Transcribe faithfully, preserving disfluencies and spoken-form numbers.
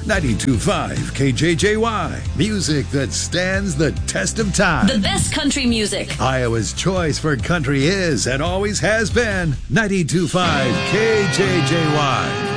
ninety-two point five K J J Y. Music that stands the test of time. The best country music. Iowa's choice for country is and always has been ninety-two point five K J J Y.